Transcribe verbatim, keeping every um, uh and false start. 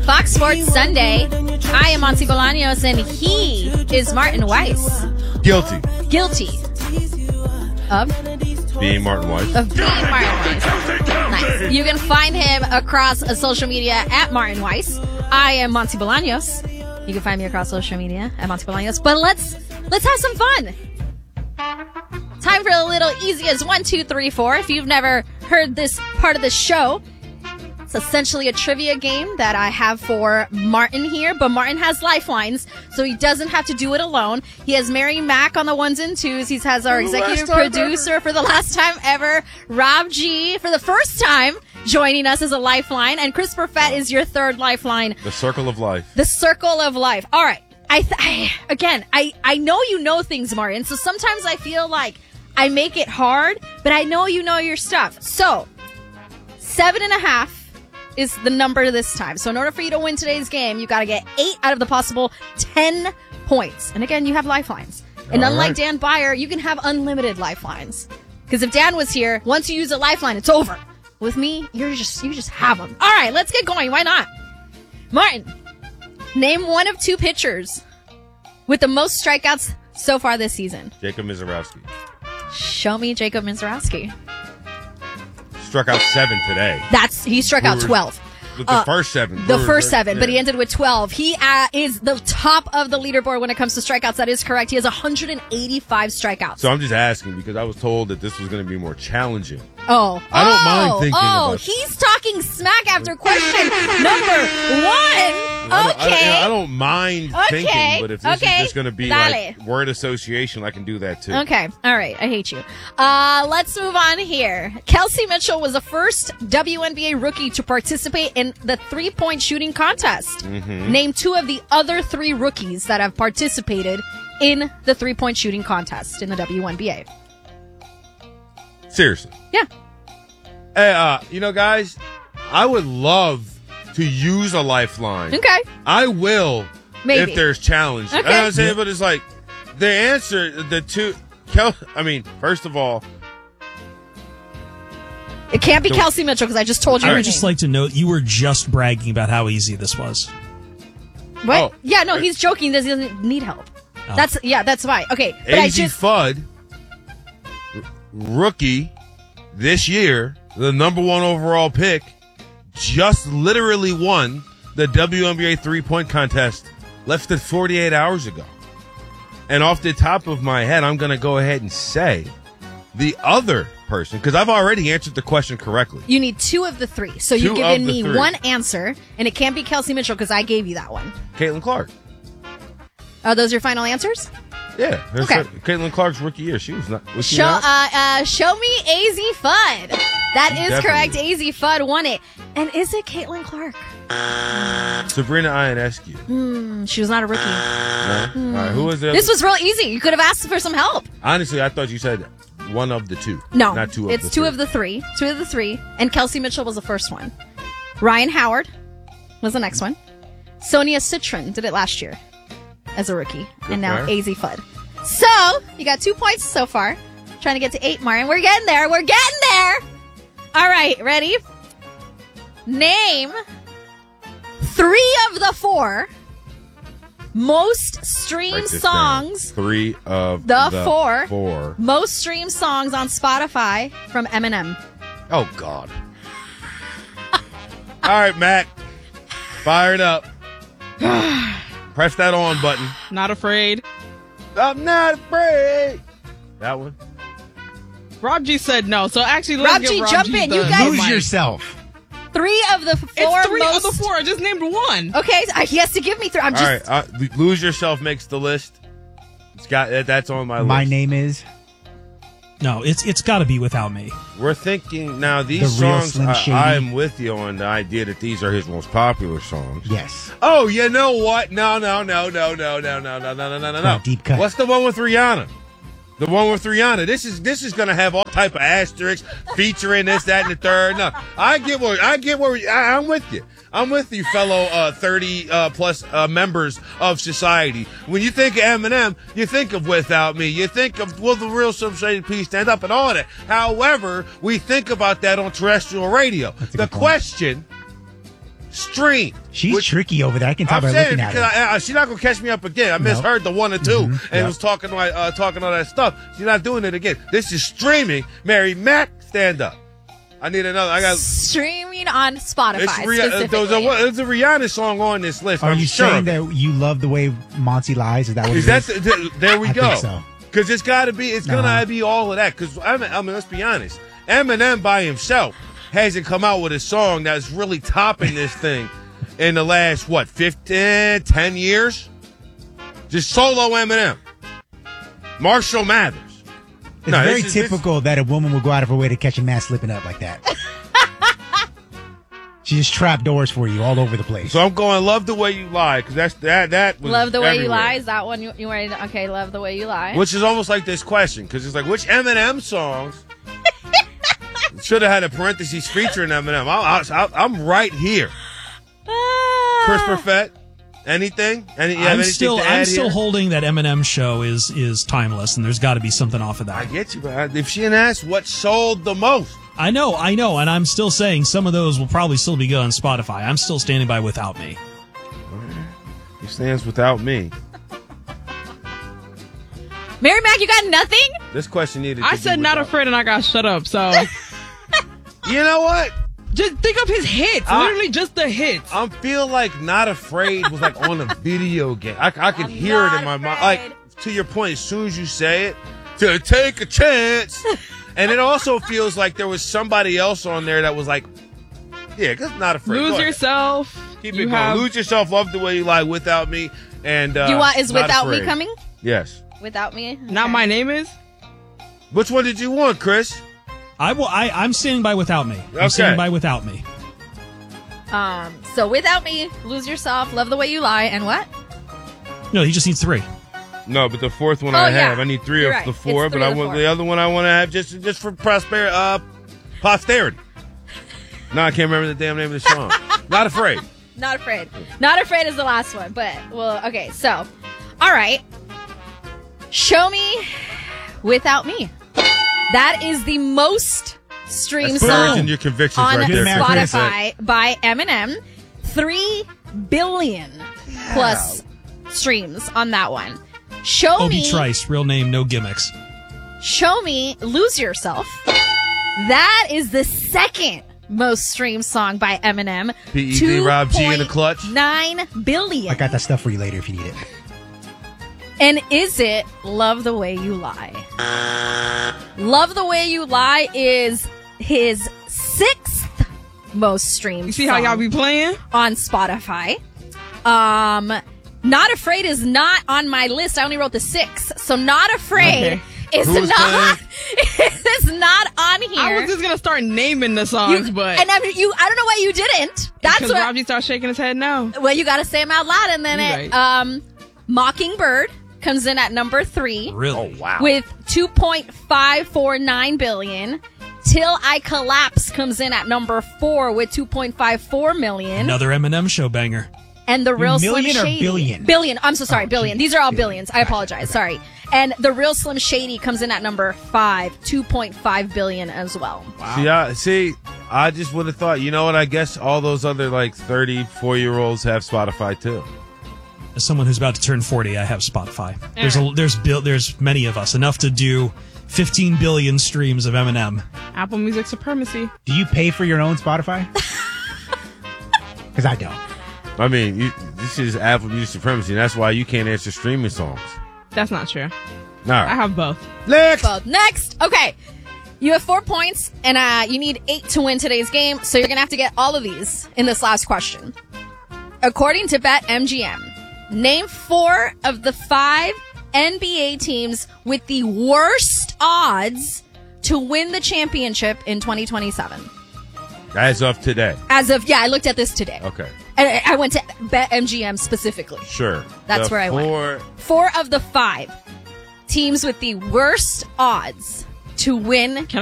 Fox Sports Sunday. I am Monty Bolaños, and he is Martin Weiss. Guilty. Guilty. Of? Being Martin Weiss. Of being Martin Weiss. Nice. You can find him across social media at Martin Weiss. I am Monty Bolaños. You can find me across social media at Monty Bolaños. But let's let's have some fun. Time for a little easy as one, two, three, four. If you've never heard this part of the show, it's essentially a trivia game that I have for Martin here, but Martin has lifelines, so he doesn't have to do it alone. He has Mary Mack on the ones and twos. He has our executive producer for the last time ever, Rob G, for the first time joining us as a lifeline, and Chris Perfett is your third lifeline. The circle of life. The circle of life. All right. I, th- I again, I, I know you know things, Martin, so sometimes I feel like I make it hard, but I know you know your stuff. So, seven and a half is the number this time. So in order for you to win today's game, you got to get eight out of the possible ten points. And again, you have lifelines. And All unlike right. Dan Byer, you can have unlimited lifelines. Because if Dan was here, once you use a lifeline, it's over. With me, you're just you just have them. All right, let's get going. Why not? Martin, name one of two pitchers with the most strikeouts so far this season. Jacob Mizorowski. Show me Jacob Mizorowski. Struck out seven today. That's he struck out We were- twelve. The, the Uh, first seven. The We were- first seven, but he yeah. ended with twelve. He uh, is the top of the leaderboard when it comes to strikeouts. That is correct. He has one hundred eighty-five strikeouts. So I'm just asking because I was told that this was going to be more challenging. oh, I don't oh, mind thinking Oh, about- he's talking smack after question number one. I don't, I, Okay. don't- I don't mind Okay. thinking, but if this Okay. is just going to be Dale. like word association, I can do that too. Okay. All right. I hate you. Uh, let's move on here. Kelsey Mitchell was the first W N B A rookie to participate in the three-point shooting contest. Mm-hmm. Name two of the other three rookies that have participated in the three-point shooting contest in the W N B A. Seriously. Yeah. Hey, uh, you know, guys, I would love to use a lifeline. Okay. I will Maybe. if there's challenge. You know Okay. what I'm saying? But it's like the answer, the two, Kel, I mean, first of all, It can't be The- Kelsey Mitchell because I just told you I her would just name. like to note you were just bragging about how easy this was. What? Oh. Yeah, no, he's joking. He doesn't need help. That's yeah, that's fine. Okay, but I A Z just Fudd, r- rookie this year, the number one overall pick, just literally won the W N B A three-point contest less than forty-eight hours ago. And off the top of my head, I'm going to go ahead and say the other person, because I've already answered the question correctly. you need two of the three. So you've Two given of the me three. one answer, and it can't be Kelsey Mitchell because I gave you that one. Caitlin Clark. Are those your final answers? Yeah. her Okay. se- Caitlin Clark's rookie year. She was not. Was she Show not? uh, uh show me A Z Fudd. That is Definitely. correct. A Z Fudd won it. And is it Caitlin Clark? Sabrina Ionescu. Hmm, she was not a rookie. No? All right. Who was the This other- was real easy. You could have asked for some help. Honestly, I thought you said one of the two. No, Not two of it's the two three. of the three. Two of the three. And Kelsey Mitchell was the first one. Ryan Howard was the next one. Sonia Citron did it last year as a rookie. and now for her. A Z Fudd. So, you got two points so far. Trying to get to eight, Martin. We're getting there. We're getting there. All right, ready? Name three of the four most Write streamed this songs, down. Three of The the, four. Four. most streamed songs on Spotify from Eminem. Oh God. All right, Matt. Fire it up. Press that on button. Not afraid. I'm not afraid. That one. Rob G said no, so actually let's Rob give G, Rob jump G in. the- You guys- the mic. yourself. Three of the four It's three most. of the four. I just named one. Okay, so he has to give me three. I'm All just. right. Uh, Lose Yourself makes the list. It's got that- that's on my, My list. name is. No, it's it's got to be Without Me. We're thinking now. These The real songs. Slim I, Shady. I'm with you on the idea that these are his most popular songs. Yes. Oh, you know what? No, no, no, no, no, no, no, no, no, no, no, no, no. Oh, deep cut. What's the one with Rihanna? The one with Rihanna. This is this is gonna have all type of asterisks featuring this, that, and the third. No, I get where I get where I, I'm with you. I'm with you, fellow uh, thirty uh, plus uh, members of society. When you think of Eminem, you think of Without Me. You think of Will the Real Slim Shady Please Stand Up and all that. However, we think about that on terrestrial radio. That's a The good point. question stream. She's Which- tricky over there. I can tell I'm by saying looking at because her. I, I, she's not gonna catch me up again. I misheard the one or 2 Mhm. and Yep. was talking like uh, talking all that stuff. She's not doing it again. This is streaming. Mary Mack, stand up. I need another. I got. Streaming on Spotify It's Rih- uh, specifically. there's, a, there's a Rihanna song on this list. Are I'm you sure saying of it. that you love the way Monty lies? Is that what Is it that is? the, the- there we I go? think so. Because it's got to be. It's gonna Uh-huh. be all of that. Because I mean, I mean, let's be honest. Eminem by himself hasn't come out with a song that's really topping this thing in the last what fifteen, ten years. Just solo Eminem. Marshall Mathers. It's No, very this is- this- typical that a woman will go out of her way to catch a man slipping up like that. She just trap doors for you all over the place. So I'm going. Love the way you lie because that's that. That was Love the way you everywhere. lie. Is that one you, you ready? To, okay, love the way you lie. Which is almost like this question because it's like which Eminem songs should have had a parentheses featuring Eminem. I, I, I'm right here. Chris Ah. Perfett. Anything? Any? You have I'm anything still to I'm add still here? holding that Eminem show is is timeless, and there's got to be something off of I that. get you, but if she asked what sold the most, I know, I know, and I'm still saying some of those will probably still be good on Spotify. I'm still standing by Without Me. he stands without me. Mary Mac, you got nothing? This question needed. I to said be not without- afraid and I got shut up. So You know what? just think of his hits. I- Literally just the hits. I feel like Not Afraid was like on a video game. I, I could I'm hear it not in my mind. afraid. Like to your point, as soon as you say it, to take a chance, and it also feels like there was somebody else on there that was like, yeah, cause Not Afraid. Go Lose ahead. yourself. Keep you it going. have, Lose yourself. Love the way you lie. Without me. And uh, you want is Not Without Me Afraid. coming? Yes. Without Me? Not Okay. My Name Is. Which one did you want, Chris? I will. I, I'm standing by Without Me. I'm Okay. standing by Without Me. Um, so Without Me, Lose Yourself, Love the Way You Lie, and what? No, he just needs three. No, but the fourth one Oh, I yeah. have. I need three You're of right. the four, It's but three I of the want four. the other one I want to have just just for prosperity, uh, posterity. No, I can't remember the damn name of the song. Not Afraid. Not Afraid. Not Afraid is the last one, but, well, okay, so, all right. Show Me Without Me. That is the most streamed That's encouraging song your convictions on right there. man, Chris. Spotify by Eminem. Three billion plus streams on that one. Show Obie Me... Trice, real name, no gimmicks. Show Me Lose Yourself. That is the second most streamed song by Eminem. P E D, Rob G in the clutch. nine billion. I got that stuff for you later if you need it. And is it Love the Way You Lie? Love the Way You Lie is his sixth most streamed You see how song y'all be playing? on Spotify. Um, Not Afraid is not on my list. I only wrote the six. So Not Afraid Okay. is Who's not is not on here. I was just gonna start naming the You- songs, but and I'm, you, I don't know why you didn't. That's because what. Rob G started shaking his head now. Well, you got to say them out loud, and then You're it. right. Um, Mockingbird comes in at number three Really? Oh, wow. with two point five four nine billion. Till I Collapse comes in at number four with two point five four million. Another Eminem show banger. And the real Million Slim or Shady. billion? Billion. I'm so sorry. Oh, billion. geez. These are all Billion. billions. I apologize. Sorry. And the real Slim Shady comes in at number five, two point five billion as well. See, I, see, I just would have thought, you know what? I guess all those other like thirty-four year olds have Spotify too. As someone who's about to turn forty, I have Spotify. There's a there's bil- there's many of us, enough to do fifteen billion streams of Eminem. Apple Music supremacy. Do you pay for your own Spotify? Because I don't. I mean, you, this is Apple Music supremacy. And that's why you can't answer streaming songs. That's not true. All I right. have both. Next. Both. Next. Okay. You have four points, and uh, you need eight to win today's game, so you're going to have to get all of these in this last question. According to BetMGM, name four of the five N B A teams with the worst odds to win the championship in twenty twenty-seven. As of today. As of, yeah, I looked at this today. Okay. And I I went to BetMGM specifically. Sure. That's The where I went. four- Four of the five teams with the worst odds to win